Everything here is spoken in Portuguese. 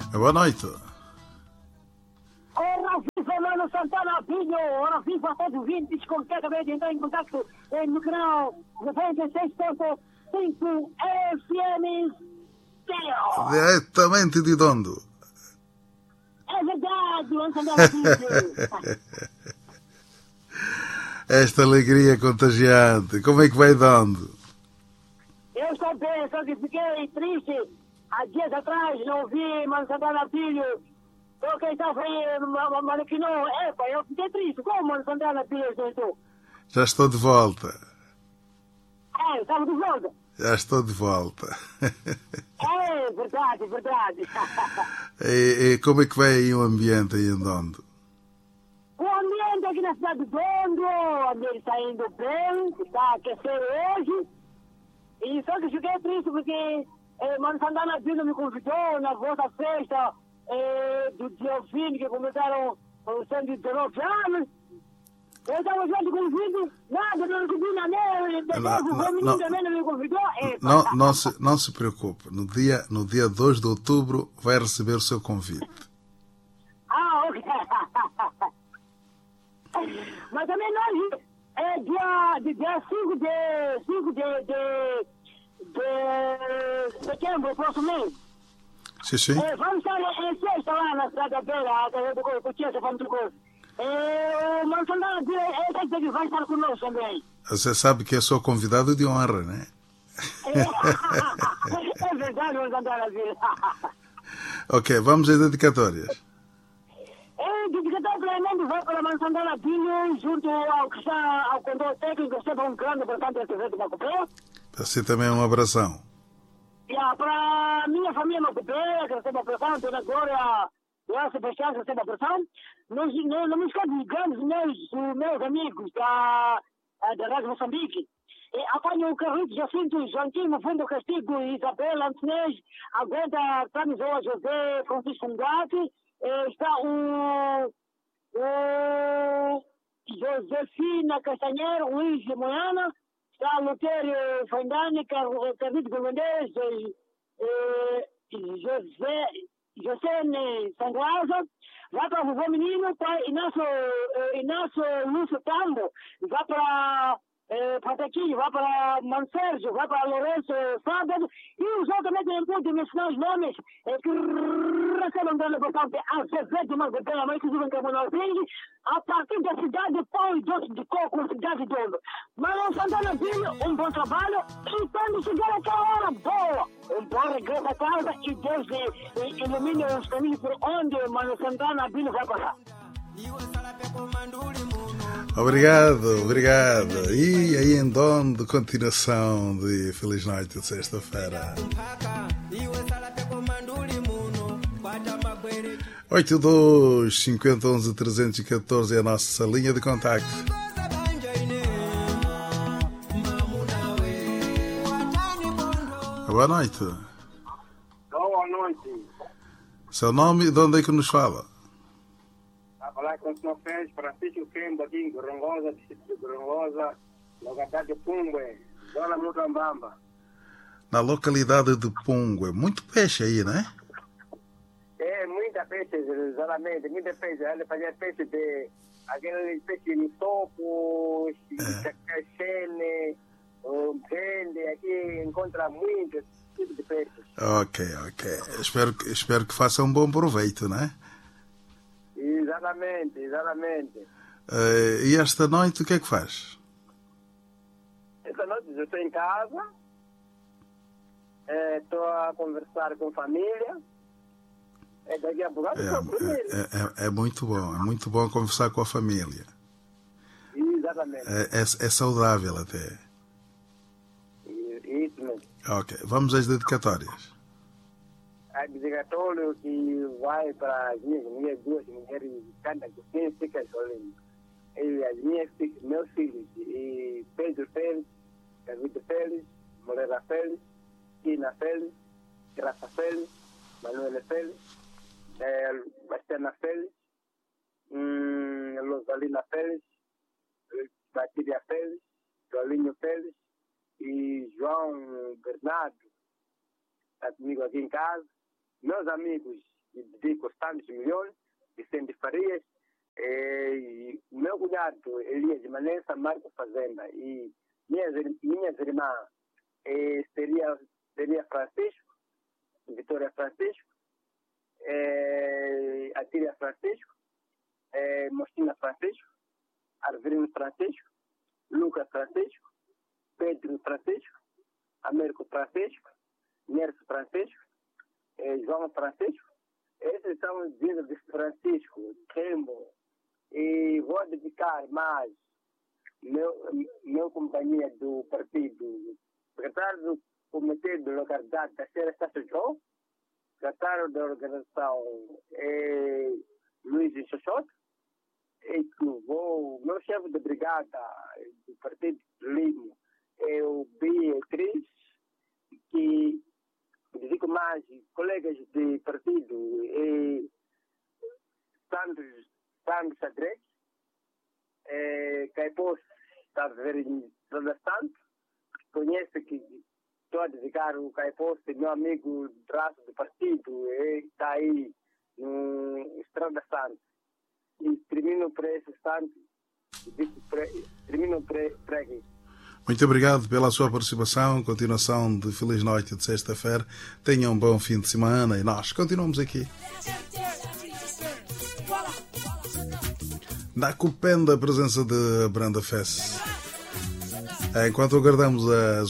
Boa noite. Ora viva, Mano Santana Pinho! Ora viva a todos os ouvintes com quem acabei de entrar em contato no canal 96.5 FM Stereo. Diretamente de onde? É verdade, Mano Santana Pinho! Esta alegria contagiante. Como é que vai dando? Eu estou bem, só que fiquei triste. Há dias atrás não vi Mano Santana Pinho. Porque estava aí, mas que não, eu fiquei triste. Como Mano Santana Pinho estou? Já estou de volta. Estava de volta. Já estou de volta. É verdade, verdade. E como é que vai aí o ambiente aí em Dondo? O ambiente aqui na cidade de Dondo, o ambiente está indo bem, está a aquecer hoje. E só que fiquei triste porque Mano Santana Pinho me convidou na vossa festa do dia 20, que começaram os 119 anos. Eu estava já de convite, nada, não recebi na neve, depois o feminino também não me convidou. Não se preocupe, no dia 2 de outubro vai receber o seu convite. Ok. Mas também nós, dia 5 de setembro, próximo mês. Sim. Vamos estar em sexta lá na cidade da Beira, com essa família de coisa. O Mano Santana Pinho vai estar conosco também. Você sabe que eu sou convidado de honra, né? É verdade, Mano Santana Pinho. Ok, vamos às dedicatórias. Dedicatório treinamento vai para Mano Santana Pinho, junto ao que está ao controle técnico, sempre um grande abração para esse evento Macupé. Para si também um abração. Para a minha família Macupé, que recebe a pressão, Antônia Glória, Léo Sebastião, que recebe a pressão. Nós não me esqueço de grandes meus amigos da Rádio Moçambique. Apanho o Carrito, Jacinto, Joaquim, Fundo Castigo, Isabela Antinez, aguenta Camisola José, Francisco Ngati, está o Josefina Castanheiro, Luiz Moiana, está o Lutério Fandani, Carlito Gomes, José Sanguasa, vai para o vovô menino, para Inácio Lúcio Tambo, vai para Pataquinho, vai para Mansérgio, vai para Lourenço Sábado, e os outros também têm muito mencionar os nomes que recebem grande importante a Azevedo Margoteia, mas que vivem em Camonalzinho, a partir da cidade Pão Doce de Coco, cidade de Dono. Mas o Santana Pinho, um bom trabalho, e quando chegar aquela hora boa, um bom regresso a casa e Deus ilumine os caminhos por onde Mano Santana Pinho vai passar. Obrigado. E aí em Dondo, continuação de Feliz Noite de sexta-feira. 82 50 11 314 é a nossa linha de contacto. Boa noite. Boa noite. Seu nome e de onde é que nos fala? A falar com o senhor Francisco Kembo aqui em Gorongosa, distrito de Gorongosa, localidade de Pungue, zona Mutambamba. Na localidade de Pungue. Muito peixe aí, né? Muita peixe, exatamente, muita peixe. Ele fazia peixe de aquele peixe de topo, caxene, vende, aqui encontra muitos tipos de peixe. Ok. Espero que faça um bom proveito, né? Exatamente. E esta noite o que é que faz? Esta noite eu estou em casa, estou a conversar com a família. Daqui a pouco é muito bom conversar com a família. Exatamente. É saudável até. Isso mesmo. Ok, vamos às dedicatórias. A dedicatória que vai para as minhas duas mulheres, cada que fica sozinho. E as meus filhos, e Pedro Félix, David Félix, Moreira Félix, Tina Félix, Graça Félix, Manuel Félix, Bastiana Félix, Rosalina Félix, Batília Félix, Joalinho Félix e João Bernardo, está comigo aqui em casa. Meus amigos e dedico tantos milhões, Vicente Farias, e meu cunhado Elias Manessa, Marco Fazenda, e minhas irmãs seria Francisco, Vitória Francisco, Atília Francisco, Mostina Francisco, Arvirino Francisco, Lucas Francisco, Pedro Francisco, Américo Francisco, Nerso Francisco, João Francisco. Esses são os filhos de Francisco, Tembo. E vou dedicar mais meu companhia do partido, secretário do Comitê de Localidade da Serra Sachojó, secretário da organização Luiz Xoxoto, e meu chefe de brigada do Partido Limo é o Beatriz, que dedico mais colegas de partido e Santos Xadrez, Caipós está a viver em Estrada Santo, conhece que estou a dedicar o Caipós, meu amigo traço do partido, está aí no Estrada Santo. E termino para esse santo, termino para aqui. Muito obrigado pela sua participação. Continuação de feliz noite de sexta-feira. Tenham um bom fim de semana e nós continuamos aqui. Na cupenda presença de Branda Fess. Enquanto aguardamos as